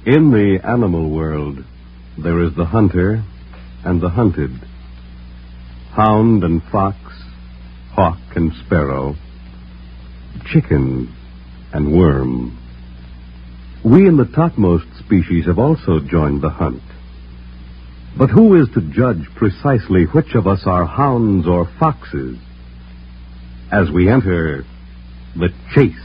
In the animal world, there is the hunter and the hunted, hound and fox, hawk and sparrow, chicken and worm. We in the topmost species have also joined the hunt. But who is to judge precisely which of us are hounds or foxes as we enter the chase?